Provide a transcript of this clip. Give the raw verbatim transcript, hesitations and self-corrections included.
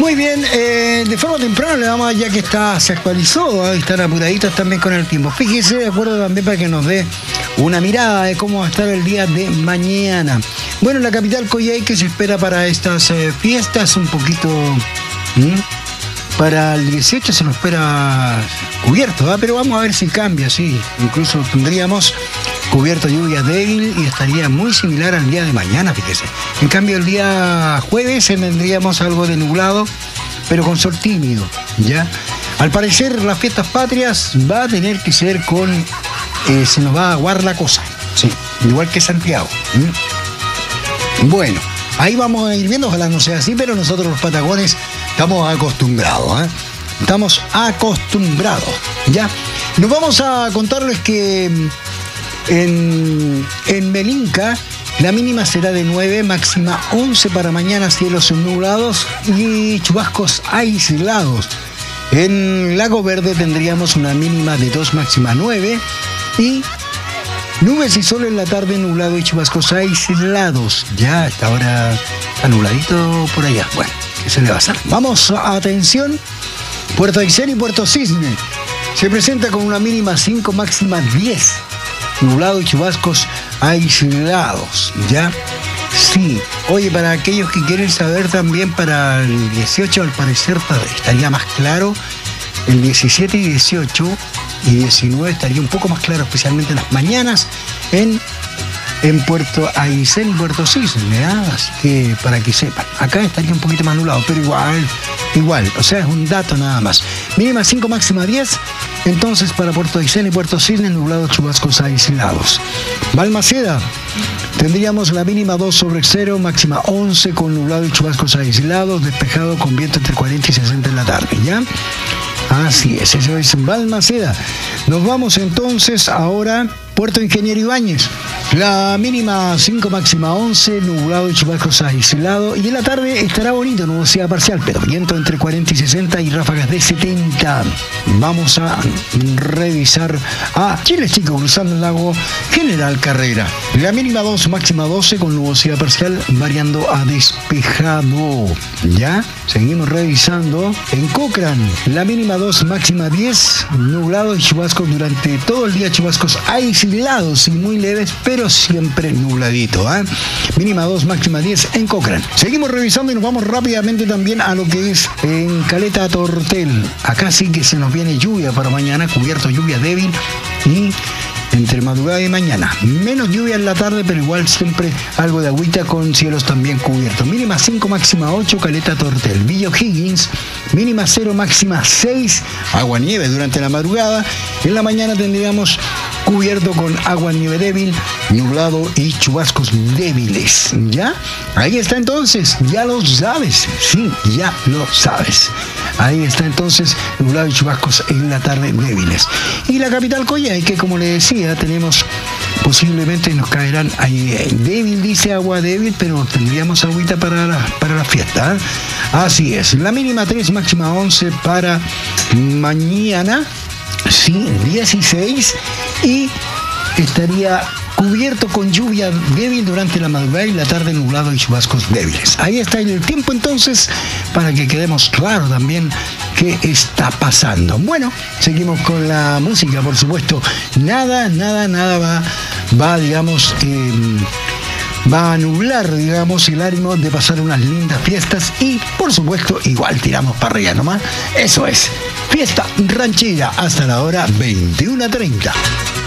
Muy bien, eh, de forma temprana le damos, ya que está, se actualizó, ¿eh? Están apuraditos también con el tiempo. Fíjese, de acuerdo también para que nos dé una mirada de cómo va a estar el día de mañana. Bueno, en la capital Coyhai, que se espera para estas eh, fiestas, un poquito... ¿Mm? Para el dieciocho se nos espera cubierto, ¿eh? Pero vamos a ver si cambia, sí. Incluso tendríamos cubierto lluvia débil y estaría muy similar al día de mañana, fíjese. En cambio, el día jueves tendríamos algo de nublado, pero con sol tímido, ¿ya? Al parecer, las fiestas patrias va a tener que ser con... Eh, se nos va a aguar la cosa, sí, igual que Santiago. ¿Mm? Bueno, ahí vamos a ir viendo, ojalá no sea así, pero nosotros los patagones estamos acostumbrados, ¿eh? Estamos acostumbrados, ¿ya? Nos vamos a contarles que en, en Melinca la mínima será de nueve, máxima once para mañana, cielos nublados y chubascos aislados. En Lago Verde tendríamos una mínima de dos, máxima nueve y nubes y sol en la tarde, nublado y chubascos aislados. Ya, hasta ahora está nubladito por allá. Bueno, ¿qué se le va a hacer? Vamos, atención, Puerto Aysén y Puerto Cisne. Se presenta con una mínima cinco, máxima diez. Nublado y chubascos aislados, ¿ya? Sí. Oye, para aquellos que quieren saber también, para el dieciocho, al parecer estaría más claro. El diecisiete y dieciocho y diecinueve estaría un poco más claro, especialmente en las mañanas, en, en Puerto Aysén y Puerto Cisne, ¿eh? Así que para que sepan, acá estaría un poquito más nublado, pero igual, igual, o sea, es un dato nada más. Mínima cinco, máxima diez, entonces para Puerto Aysén y Puerto Cisne, nublados, chubascos aislados. Balmaceda, tendríamos la mínima dos sobre cero, máxima once, con nublado y chubascos aislados, despejado con viento entre cuarenta y sesenta en la tarde, ¿ya? Así es, eso es Balmaceda. Nos vamos entonces ahora Puerto Ingeniero Ibáñez. La mínima cinco, máxima once, nublado y chubascos aislados. Y en la tarde estará bonito, nubosidad parcial, pero viento entre cuarenta y sesenta y ráfagas de setenta. Vamos a revisar a Chile Chico, cruzando el lago General Carrera. La mínima dos, máxima doce, con nubosidad parcial, variando a despejado. ¿Ya? Seguimos revisando. En Cochrane, la mínima dos, máxima diez, nublado y chubascos durante todo el día, chubascos aislados y muy leves, pero siempre nubladito, ¿eh? Mínima dos, máxima diez en Cochrane. Seguimos revisando y nos vamos rápidamente también a lo que es en Caleta Tortel. Acá sí que se nos viene lluvia para mañana, cubierto, lluvia débil y entre madrugada y mañana. Menos lluvia en la tarde, pero igual siempre algo de agüita con cielos también cubiertos. Mínima cinco, máxima ocho, Caleta Tortel. Villa O'Higgins, mínima cero, máxima seis. Agua nieve durante la madrugada. En la mañana tendríamos cubierto con agua nieve débil, nublado y chubascos débiles. ¿Ya? Ahí está entonces, ya lo sabes. Sí, ya lo sabes. Ahí está entonces, nublado y chubascos en la tarde débiles. Y la capital Coyhai, que como le decía, tenemos posiblemente nos caerán ahí débil, dice agua débil, pero tendríamos agüita para la, para la fiesta, ¿eh? Así es. La mínima tres, máxima once para mañana. Sí, dieciséis, y estaría cubierto con lluvia débil durante la madrugada y la tarde, nublado y chubascos débiles. Ahí está el tiempo entonces, para que quedemos claro también qué está pasando. Bueno, seguimos con la música, por supuesto. Nada, nada, nada va, va digamos, eh, va a nublar, digamos, el ánimo de pasar unas lindas fiestas y, por supuesto, igual tiramos para arriba nomás. Eso es, fiesta ranchera hasta la hora veintiuna treinta.